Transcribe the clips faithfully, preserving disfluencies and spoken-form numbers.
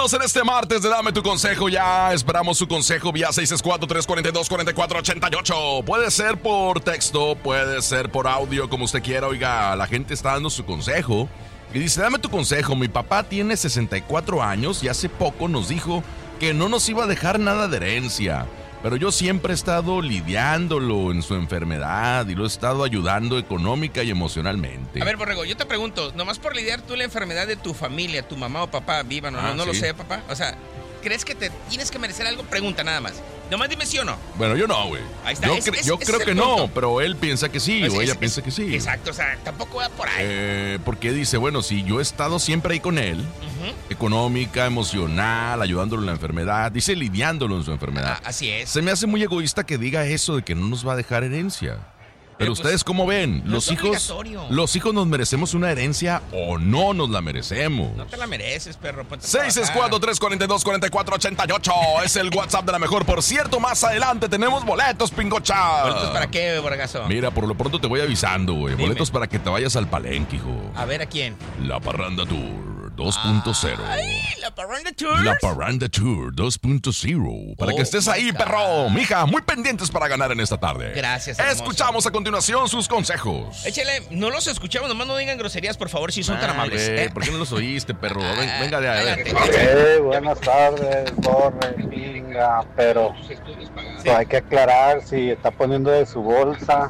Estamos en este martes de Dame tu Consejo. Ya esperamos su consejo vía seis seis cuatro, tres cuatro dos, cuatro cuatro ocho ocho. Puede ser por texto, puede ser por audio, como usted quiera. Oiga, la gente está dando su consejo y dice, dame tu consejo. Mi papá tiene sesenta y cuatro años y hace poco nos dijo que no nos iba a dejar nada de herencia. Pero yo siempre he estado lidiándolo en su enfermedad y lo he estado ayudando económica y emocionalmente. A ver, Borrego, yo te pregunto, nomás por lidiar tú la enfermedad de tu familia, tu mamá o papá, vivan o no, Ah, no sí. lo sé, papá. O sea, ¿crees que te tienes que merecer algo? Pregunta nada más. Nomás dime sí o no. Bueno, yo no, güey. Ahí está. Yo, Es- cre- es- yo ese creo es que el no, punto. pero él piensa que sí, Pues o es- ella es- piensa que sí. Exacto, o sea, tampoco va por ahí. Eh, porque dice, bueno, si yo he estado siempre ahí con él, Ujú. económica, emocional, ayudándolo en la enfermedad, dice lidiándolo en su enfermedad. Ah, así es. Se me hace muy egoísta que diga eso de que no nos va a dejar herencia. Pero, Pero, pues, ustedes, ¿cómo ven? no Los es hijos, obligatorio. los hijos nos merecemos una herencia o no nos la merecemos. No te la mereces, perro. ponte a seis seis cuatro, trabajar. tres cuatro dos, cuatro cuatro ocho ocho es el WhatsApp de la mejor. Por cierto, más adelante tenemos boletos, pingocha. ¿Boletos para qué, Borregazo? Mira, por lo pronto te voy avisando, güey. Dime. Boletos para que te vayas al Palenque, hijo. A ver, ¿a quién? La Parranda Tour dos punto cero. Ay, la Parranda Tours. La Parranda Tour dos punto cero. Para Oh, que estés my ahí, God. perro. Mija, muy pendientes para ganar en esta tarde. Gracias, hermoso. Escuchamos a continuación sus consejos. Échale, no los escuchamos, nomás no digan groserías, por favor, si son tan Ay, amables. güey, ¿eh? ¿por qué no los oíste, perro? Ven- Ah, venga de ahí. adelante. Eh, buenas tardes, Borre, pinga, pero pues, hay que aclarar si está poniendo de su bolsa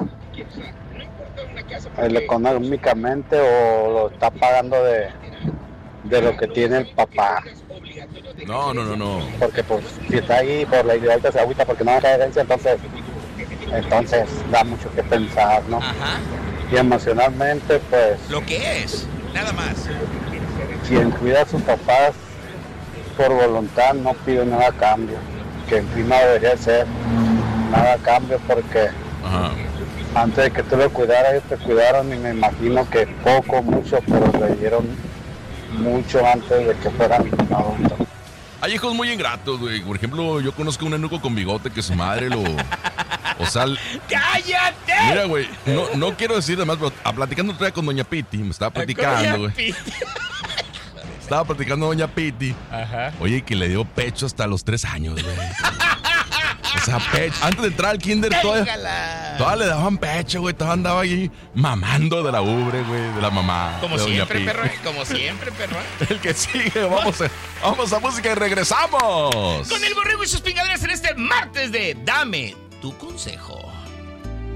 el económicamente o lo está pagando de, de lo que tiene el papá. No, no, no, no. Porque pues si está ahí por la idea de se agüita porque no da herencia, entonces, entonces da mucho que pensar, ¿no? Ajá. Y emocionalmente, pues, Lo que es, nada más. quien cuida a sus papás por voluntad no pide nada a cambio, que en fin no debería ser nada a cambio porque Ajá. antes de que tú lo cuidaras ellos te cuidaron y me imagino que poco, mucho, pero le dieron mucho antes de que fueran adultos. Hay hijos muy ingratos, güey. Por ejemplo, yo conozco un enuco con bigote que su madre lo... O sea, l- ¡Cállate! mira, güey, no, no quiero decir además, pero a, platicando otra vez con Doña Piti, me estaba platicando, güey. Estaba platicando Doña Piti. Ajá. Oye, que le dio pecho hasta los tres años, güey. O sea, pecho. Antes de entrar al kinder, todavía, Téngala. todavía le daban pecho, güey. Todavía andaba ahí mamando de la ubre, güey, de la mamá. Como de Doña siempre, Piti. perro. ¿eh? Como siempre, perro. El que sigue, vamos a, vamos a música y regresamos. Con el Borrego y sus pingaderas en este martes de Dame tu Consejo.